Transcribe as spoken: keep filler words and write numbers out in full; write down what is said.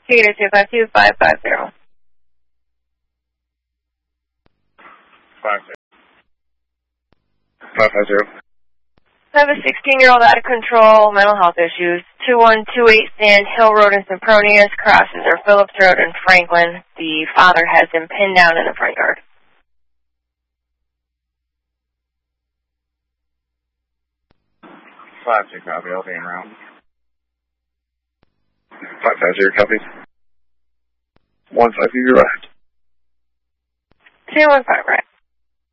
Theater two five two five five zero. Five zero. Five five zero. I have a sixteen-year-old out of control, mental health issues. two one two eight Sand Hill Road in Sempronius, crosses are Phillips Road in Franklin. The father has him pinned down in the front yard. Five two copy. I'll be en route. Five five zero copy. One five zero right. Two one five right.